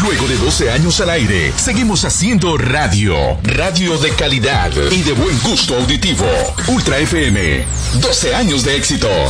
Luego de 12 años al aire, seguimos haciendo radio. Radio de calidad y de buen gusto auditivo. Ultra FM, 12 años de éxito.